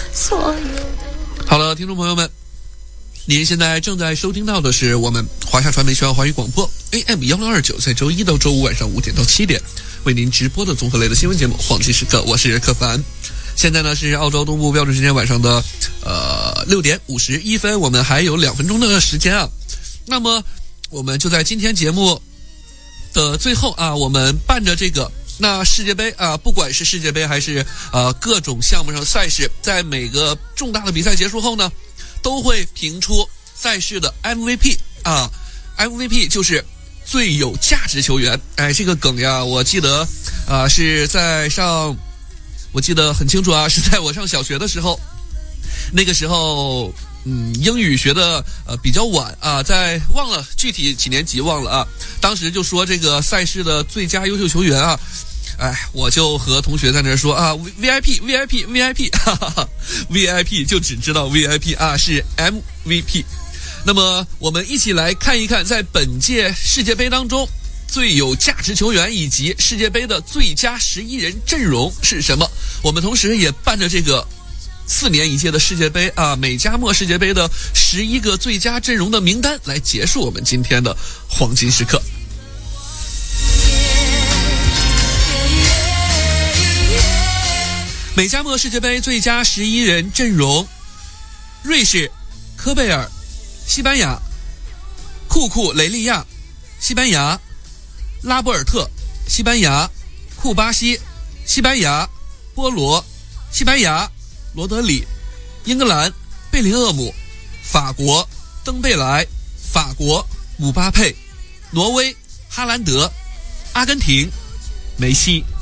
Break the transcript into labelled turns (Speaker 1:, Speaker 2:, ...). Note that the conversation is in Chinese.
Speaker 1: 好了，听众朋友们，您现在正在收听到的是我们华夏传媒学院华语广播 AM1029，在周一到周五晚上5点到7点为您直播的综合类的新闻节目《黄金时刻》，我是柯凡。现在呢是澳洲东部标准时间晚上的6点51分，我们还有2分钟的时间啊。那么我们就在今天节目的最后啊，我们伴着这个那世界杯啊，不管是世界杯还是各种项目上的赛事，在每个重大的比赛结束后呢，都会评出赛事的 MVP 啊 ，MVP 就是最有价值球员。哎，这个梗呀，我记得是我记得很清楚啊，是在我上小学的时候，那个时候英语学的比较晚啊，忘了具体几年级忘了啊。当时就说这个赛事的最佳优秀球员啊，哎，我就和同学在那说啊 VIP 哈哈哈 VIP 就只知道 VIP 啊是 MVP。那么我们一起来看一看，在本届世界杯当中最有价值球员以及世界杯的最佳11人阵容是什么。我们同时也伴着这个4年一届的世界杯啊，美加墨世界杯的11个最佳阵容的名单来结束我们今天的黄金时刻。美加墨世界杯最佳11人阵容：瑞士、科贝尔、西班牙、库雷利亚、西班牙、拉波尔特、西班牙、库巴西、西班牙、波罗、西班牙、罗德里、英格兰、贝林厄姆、法国、登贝莱、法国、姆巴佩、挪威、哈兰德、阿根廷、梅西。